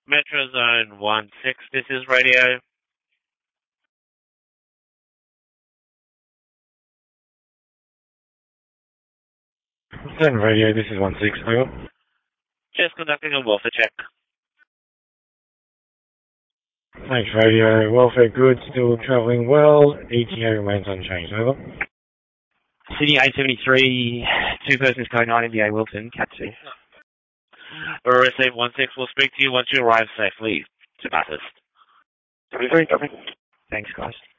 Metro Zone 1-6, this is radio. Zone Radio, this is 1-6, over. Just conducting a welfare check. Thanks, Radio. Welfare good, still travelling well. ETA remains unchanged, over. Sydney 873, 2 persons code 9 MBA Wilton, Cat 2. Receive 1-6 will speak to you once you arrive safely to Bathurst. 23, copy. Thanks, guys.